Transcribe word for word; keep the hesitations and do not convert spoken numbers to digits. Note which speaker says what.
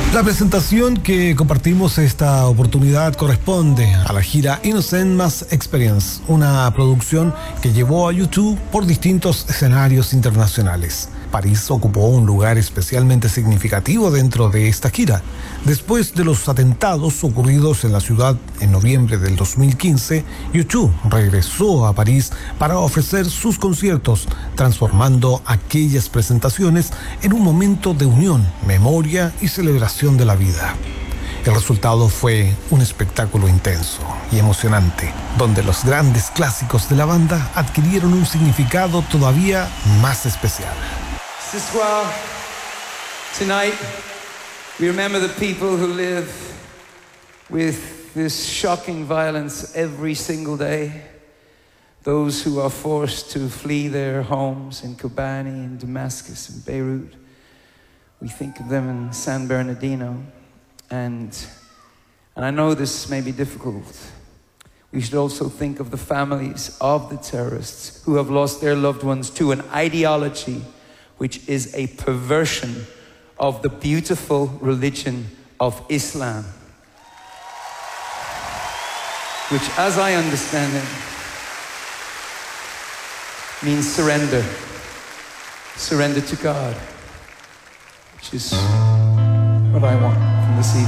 Speaker 1: La presentación que compartimos esta oportunidad corresponde a la gira Innocent Mass Experience, una producción que llevó a U dos por distintos escenarios internacionales. París ocupó un lugar especialmente significativo dentro de esta gira. Después de los atentados ocurridos en la ciudad en noviembre del dos mil quince, U dos regresó a París para ofrecer sus conciertos, transformando aquellas presentaciones en un momento de unión, memoria y celebración de la vida. El resultado fue un espectáculo intenso y emocionante, donde los grandes clásicos de la banda adquirieron un significado todavía más especial.
Speaker 2: Ce soir, tonight, we remember the people who live with this shocking violence every single day. Those who are forced to flee their homes in Kobani, in Damascus, in Beirut. We think of them in San Bernardino. And, and I know this may be difficult. We should also think of the families of the terrorists who have lost their loved ones to an ideology which is a perversion of the beautiful religion of Islam, which, as I understand it, means surrender. Surrender to God, which is what I want from this evening.